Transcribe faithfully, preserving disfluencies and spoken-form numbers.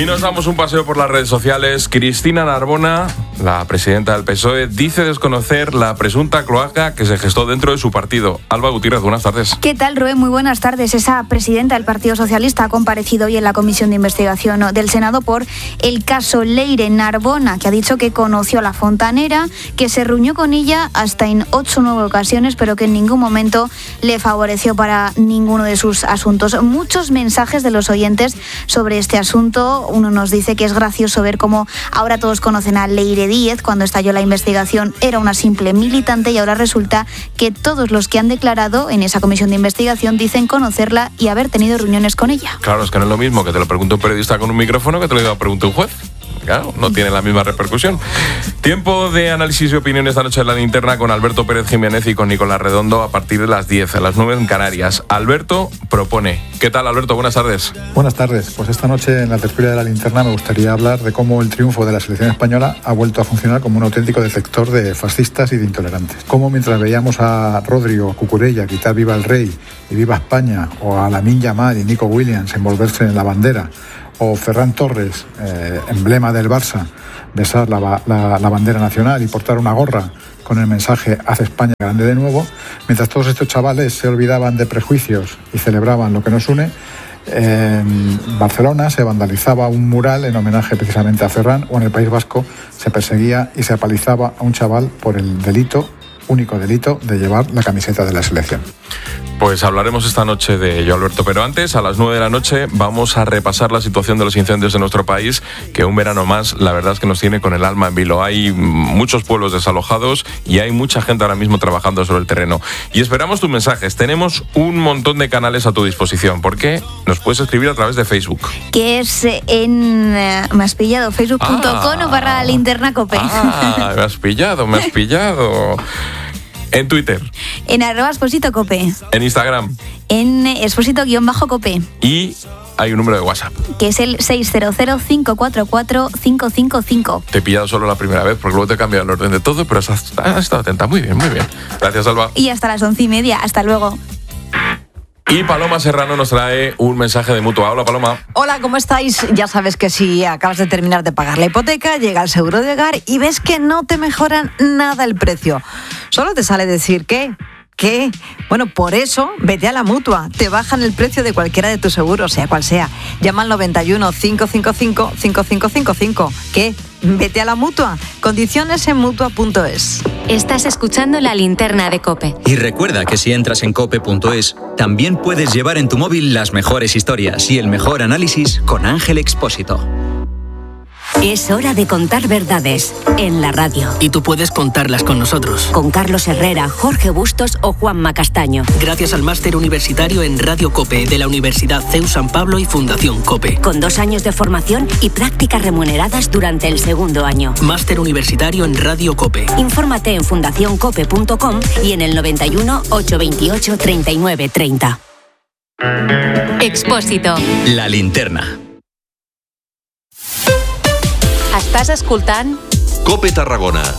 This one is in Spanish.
Y nos damos un paseo por las redes sociales. Cristina Narbona, la presidenta del P S O E, dice desconocer la presunta cloaca que se gestó dentro de su partido. Alba Gutiérrez, buenas tardes. ¿Qué tal, Rubén? Muy buenas tardes. Esa presidenta del Partido Socialista ha comparecido hoy en la Comisión de Investigación del Senado por el caso Leire. Narbona, que ha dicho que conoció a la fontanera, que se reunió con ella hasta en ocho o nueve ocasiones, pero que en ningún momento le favoreció para ninguno de sus asuntos. Muchos mensajes de los oyentes sobre este asunto. Uno nos dice que es gracioso ver cómo ahora todos conocen a Leire Díez. Cuando estalló la investigación era una simple militante y ahora resulta que todos los que han declarado en esa comisión de investigación dicen conocerla y haber tenido reuniones con ella. Claro, es que no es lo mismo que te lo pregunte un periodista con un micrófono que te lo pregunte un juez. Claro, no tiene la misma repercusión. Tiempo de análisis y opinión esta noche en La Linterna con Alberto Pérez Jiménez y con Nicolás Redondo a partir de las diez, a las nueve en Canarias. Alberto propone. ¿Qué tal, Alberto? Buenas tardes. Buenas tardes. Pues esta noche en la tertulia de La Linterna me gustaría hablar de cómo el triunfo de la selección española ha vuelto a funcionar como un auténtico detector de fascistas y de intolerantes. Cómo mientras veíamos a Rodri o Cucurella gritar viva el rey y viva España, o a Lamine Yamal y Nico Williams envolverse en la bandera, o Ferran Torres, eh, emblema del Barça, besar la, la, la bandera nacional y portar una gorra con el mensaje «Haz España grande de nuevo», mientras todos estos chavales se olvidaban de prejuicios y celebraban lo que nos une, en Barcelona se vandalizaba un mural en homenaje precisamente a Ferran, o en el País Vasco se perseguía y se apalizaba a un chaval por el delito, único delito, de llevar la camiseta de la selección. Pues hablaremos esta noche de ello, Alberto. Pero antes, a las nueve de la noche, vamos a repasar la situación de los incendios de nuestro país, que un verano más, la verdad es que nos tiene con el alma en vilo. Hay muchos pueblos desalojados y hay mucha gente ahora mismo trabajando sobre el terreno. Y esperamos tus mensajes. Tenemos un montón de canales a tu disposición, porque nos puedes escribir a través de Facebook. Que es en... Uh, me has pillado, facebook punto com Ah, o barra linterna cope. Ah, me has pillado, me has pillado. En Twitter. En arroba Exposito Cope. En Instagram. En Exposito-Cope. Y hay un número de WhatsApp. Que es el seis cero cero, cinco cuatro cuatro, cinco cinco cinco. Te he pillado solo la primera vez, porque luego te he cambiado el orden de todo, pero has, has estado atenta. Muy bien, muy bien. Gracias, Alba. Y hasta las once y media. Hasta luego. Y Paloma Serrano nos trae un mensaje de Mutua. Hola, Paloma. Hola, ¿cómo estáis? Ya sabes que si acabas de terminar de pagar la hipoteca, llega el seguro de hogar y ves que no te mejoran nada el precio. Solo te sale decir que... ¿Qué? Bueno, por eso vete a la Mutua. Te bajan el precio de cualquiera de tus seguros, sea cual sea. Llama al noventa y uno, cinco cinco cinco, cinco cinco cinco cinco. ¿Qué? Vete a la Mutua. Condiciones en mutua punto es. Estás escuchando La Linterna de COPE. Y recuerda que si entras en cope punto es, también puedes llevar en tu móvil las mejores historias y el mejor análisis con Ángel Expósito. Es hora de contar verdades en la radio. Y tú puedes contarlas con nosotros. Con Carlos Herrera, Jorge Bustos o Juanma Castaño. Gracias al máster universitario en Radio COPE de la Universidad C E U San Pablo y Fundación COPE. Con dos años de formación y prácticas remuneradas durante el segundo año. Máster universitario en Radio COPE. Infórmate en fundación cope punto com y en el noventa y uno, ochocientos veintiocho, treinta y nueve treinta. Expósito. La Linterna. Estàs escoltant Cope Tarragona.